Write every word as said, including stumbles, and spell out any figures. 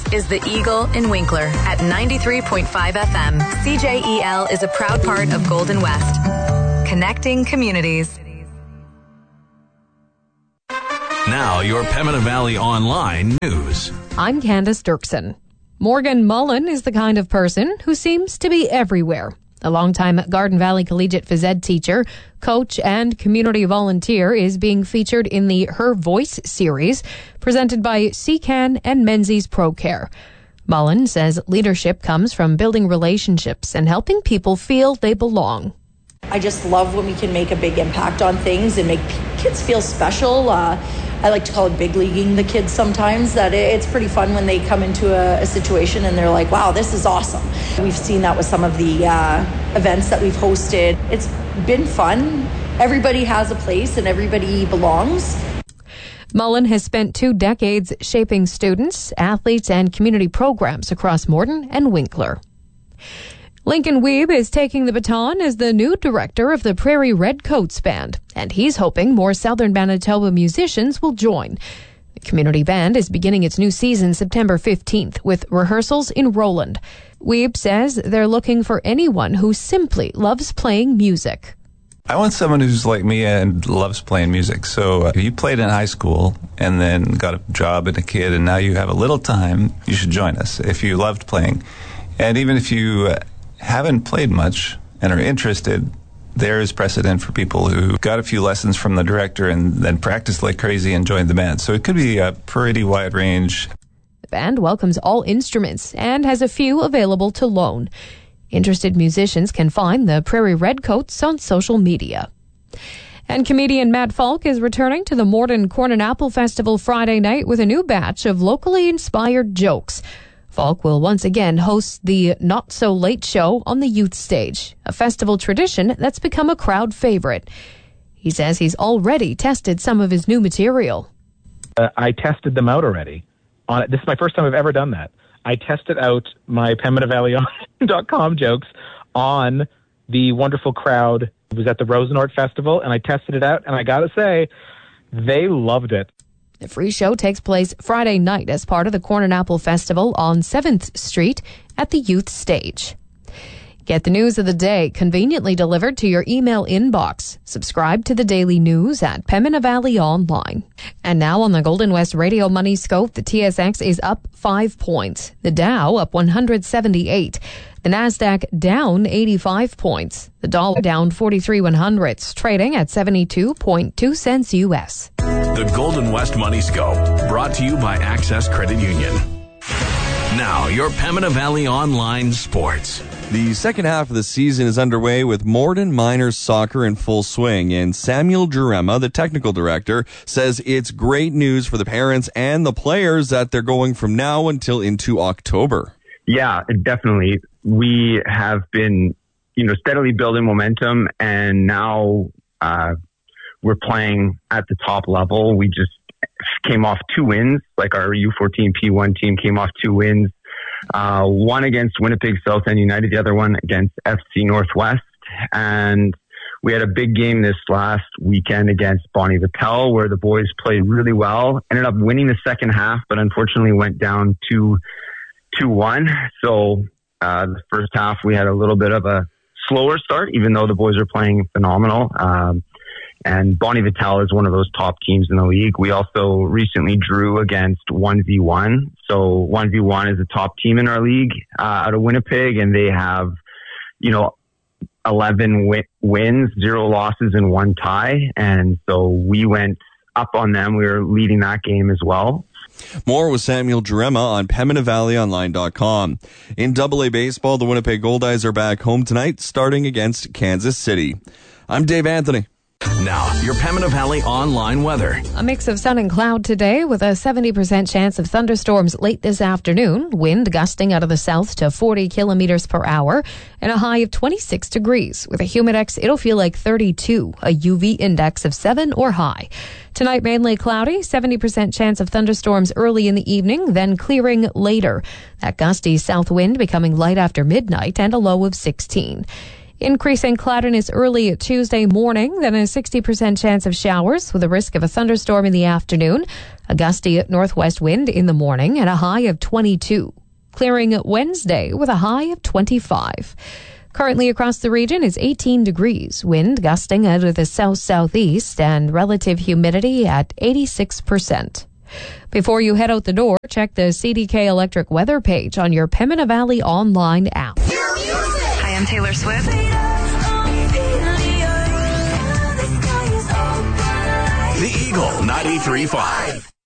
is the Eagle in Winkler at ninety-three point five F M. C J E L is a proud part of Golden West. Connecting communities. Now, your Pembina Valley Online news. I'm Candace Dirksen. Morgan Mullen is the kind of person who seems to be everywhere. A longtime Garden Valley Collegiate phys ed teacher, coach, and community volunteer is being featured in the Her Voice series presented by C C A N and Menzies ProCare. Mullen says leadership comes from building relationships and helping people feel they belong. I just love when we can make a big impact on things and make kids feel special. Uh, I like to call it big leaguing the kids sometimes, that it's pretty fun when they come into a, a situation and they're like, wow, this is awesome. We've seen that with some of the uh, events that we've hosted. It's been fun. Everybody has a place and everybody belongs. Mullen has spent two decades shaping students, athletes, and community programs across Morden and Winkler. Lincoln Wiebe is taking the baton as the new director of the Prairie Redcoats Band, and he's hoping more Southern Manitoba musicians will join. The community band is beginning its new season September fifteenth with rehearsals in Roland. Wiebe says they're looking for anyone who simply loves playing music. I want someone who's like me and loves playing music. So uh, if you played in high school and then got a job and a kid and now you have a little time, you should join us if you loved playing. And even if you uh, haven't played much and are interested, there is precedent for people who got a few lessons from the director and then practiced like crazy and joined the band. So it could be a pretty wide range. The band welcomes all instruments and has a few available to loan. Interested musicians can find the Prairie Redcoats on social media. And comedian Matt Falk is returning to the Morden Corn and Apple Festival Friday night with a new batch of locally inspired jokes. Falk will once again host the Not So Late Show on the youth stage, a festival tradition that's become a crowd favorite. He says he's already tested some of his new material. Uh, I tested them out already. On This is my first time I've ever done that. I tested out my Pembina Valley dot com jokes on the wonderful crowd. It was at the Rosenort Festival, and I tested it out, and I got to say, they loved it. The free show takes place Friday night as part of the Corn and Apple Festival on seventh Street at the youth stage. Get the news of the day conveniently delivered to your email inbox. Subscribe to the daily news at Pembina Valley Online. And now on the Golden West Radio Money Scope, the T S X is up five points. The Dow up one hundred seventy-eight. The Nasdaq down eighty-five points. The dollar down forty-three one hundredths, trading at seventy-two point two cents U S. The Golden West Money Scope, brought to you by Access Credit Union. Now, your Pembina Valley Online Sports. The second half of the season is underway with Morden Miners soccer in full swing, and Samuel Jurema, the technical director, says it's great news for the parents and the players that they're going from now until into October. Yeah, definitely. We have been, you know, steadily building momentum, and now uh, we're playing at the top level. We just came off two wins, like our U fourteen P one team came off two wins. Uh, one against Winnipeg South End United, the other one against F C Northwest. And we had a big game this last weekend against Bonnie Vittel, where the boys played really well. Ended up winning the second half, but unfortunately went down to two one. So uh, the first half, we had a little bit of a slower start, even though the boys are playing phenomenal. Um, and Bonnie Vittel is one of those top teams in the league. We also recently drew against one v one. So one v one is a top team in our league uh, out of Winnipeg, and they have, you know, eleven wi- wins, zero losses, and one tie. And so we went up on them. We were leading that game as well. More with Samuel Jurema on Pembina Valley Online dot com. In double A baseball, the Winnipeg Goldeyes are back home tonight, starting against Kansas City. I'm Dave Anthony. Now, your Pembina Valley Online weather. A mix of sun and cloud today with a seventy percent chance of thunderstorms late this afternoon. Wind gusting out of the south to forty kilometers per hour and a high of twenty-six degrees. With a humidex, it'll feel like thirty-two, a U V index of seven or high. Tonight, mainly cloudy, seventy percent chance of thunderstorms early in the evening, then clearing later. That gusty south wind becoming light after midnight and a low of sixteen. Increasing cloudiness early Tuesday morning, then a sixty percent chance of showers with a risk of a thunderstorm in the afternoon. A gusty northwest wind in the morning and a high of twenty-two. Clearing Wednesday with a high of twenty-five. Currently across the region is eighteen degrees. Wind gusting out of the south-southeast and relative humidity at eighty-six percent. Before you head out the door, check the C D K Electric weather page on your Pembina Valley online app. Hi, I'm Taylor Swift. The Eagle ninety-three point five.